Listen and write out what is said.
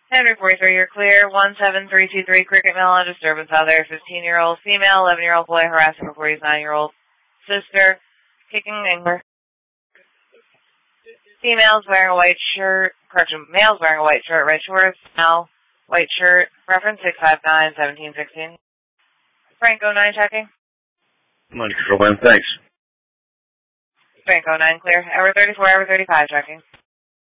Henry 43, you're clear. 17323 Cricket Mill on disturbance out there. 15-year-old female, 11-year-old boy harassing a 49-year-old sister, kicking anger. Females wearing a white shirt, correction, males wearing a white shirt, red shorts, now white shirt, reference 659-1716. Frank 09 checking. Control 1, thanks. Frank 09 clear. Hour 34, hour 35 checking.